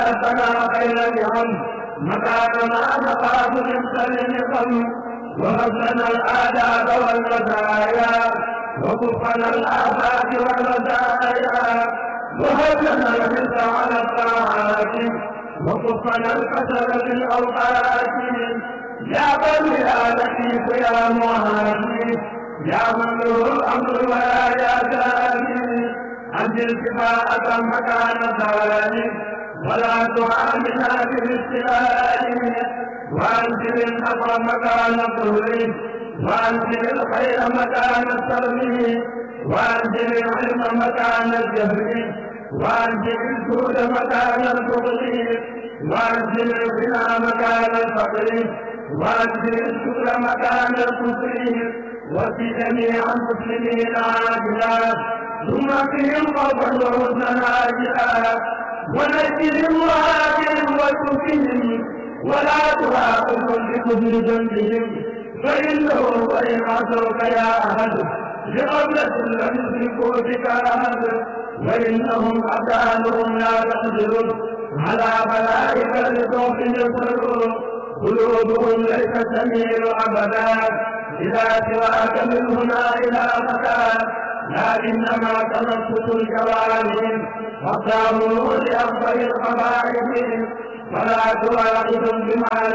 ربنا خير اليوم مكاننا نخاف من شر النقم وهب لنا الآداب والمزايا وكفنا الآفات والمزايا وهب لنا الرزق على الطاعات وكفنا الكسل في الأوقات يا بني يا لطيف يا مهاجر يا من له الأمر ولا يا جاني أنزل كفاءة مكان ذلك ولا تعاملنا بالاستلال وأنزل الحق مكان الظهر وأنزل الخير مكان السر وأنزل العلم مكان الجهل وأنزل الجود مكان البغي وأنزل الغنى مكان الفقر وأنزل الشكر مكان الكفر وفي جميع المسلمين عاجلا ثم فيهم خوفا وحزنا عاجلا ونجهم وآتهم وتوفهم ولا تؤاخذهم بكفر ذنبهم فإنه وإن عصوك يا أحد لقبلة لم يشركوا بك أحد وإنهم أبدانهم لا تقدر على بلائك لخوف يسر قلوبهم ليست تميل أبدا إذا سواك من هنا إلى مكان لكنما تنصت الجوارح وقاموا لأفضل القبائل فلا تواخذهم بما